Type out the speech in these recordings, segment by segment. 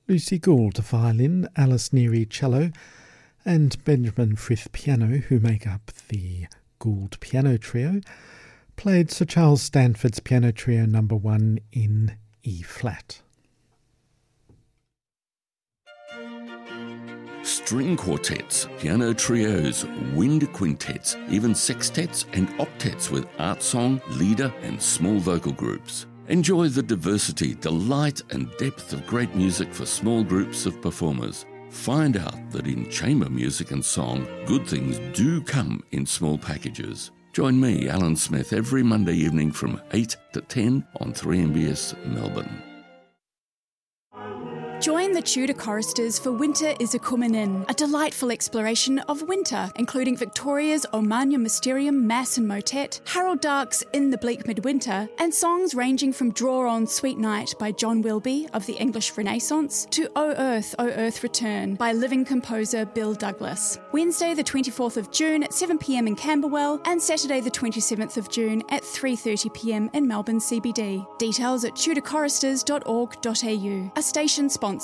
Lucy Gould violin, Alice Neary cello, and Benjamin Frith piano, who make up the Gould Piano Trio, played Sir Charles Stanford's Piano Trio No. 1 in E-flat. String quartets, piano trios, wind quintets, even sextets and octets with art song, leader and small vocal groups. Enjoy the diversity, delight and depth of great music for small groups of performers. Find out that in chamber music and song, good things do come in small packages. Join me, Alan Smith, every Monday evening from 8 to 10 on 3MBS Melbourne. Join the Tudor choristers for Winter is a Comin' In, a delightful exploration of winter, including Victoria's O Magnum Mysterium Mass and Motet, Harold Dark's In the Bleak Midwinter, and songs ranging from Draw On Sweet Night by John Wilby of the English Renaissance to O Earth Return by living composer Bill Douglas. Wednesday the 24th of June at 7pm in Camberwell and Saturday the 27th of June at 3:30pm in Melbourne CBD. Details at tudorchoristers.org.au, a station sponsor.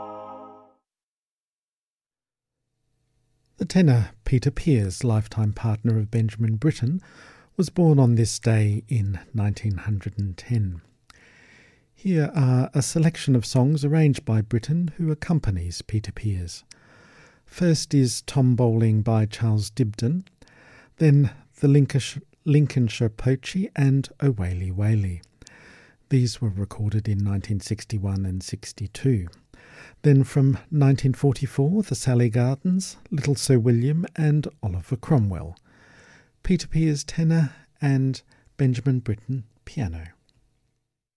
The tenor Peter Pears, lifetime partner of Benjamin Britten, was born on this day in 1910. Here are a selection of songs arranged by Britten, who accompanies Peter Pears. First is Tom Bowling by Charles Dibdin, then the Lincolnshire Pochee and O Waly Waly. These were recorded in 1961 and 62. Then from 1944, the Sally Gardens, Little Sir William and Oliver Cromwell. Peter Pears tenor and Benjamin Britten piano.